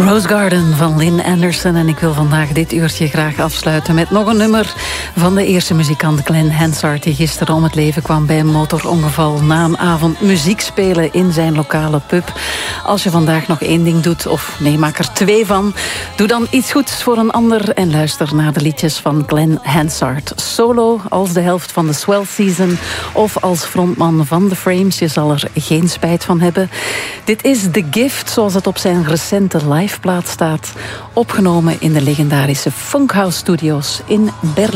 Rose Garden van Lynn Anderson. En ik wil vandaag dit uurtje graag afsluiten met nog een nummer van de eerste muzikant Glenn Hansard, die gisteren om het leven kwam bij een motorongeval na een avond muziek spelen in zijn lokale pub. Als je vandaag nog één ding doet, of nee, maak er twee van, doe dan iets goeds voor een ander en luister naar de liedjes van Glenn Hansard. Solo, als de helft van de Swell Season of als frontman van The Frames. Je zal er geen spijt van hebben. Dit is The Gift, zoals het op zijn recente liveplaat staat, opgenomen in de legendarische Funkhouse Studios in Berlijn.